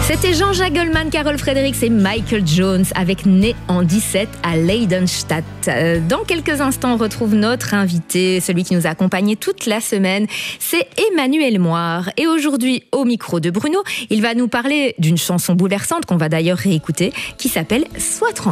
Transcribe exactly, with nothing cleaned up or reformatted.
C'était Jean-Jacques Goldman, Carol Fredericks et Michael Jones avec Né en dix-sept à Leidenstadt. Dans quelques instants, on retrouve notre invité, celui qui nous a accompagnés toute la semaine. C'est Emmanuel Moire. Et aujourd'hui, au micro de Bruno, il va nous parler d'une chanson bouleversante qu'on va d'ailleurs réécouter, qui s'appelle « Sois tranquille ».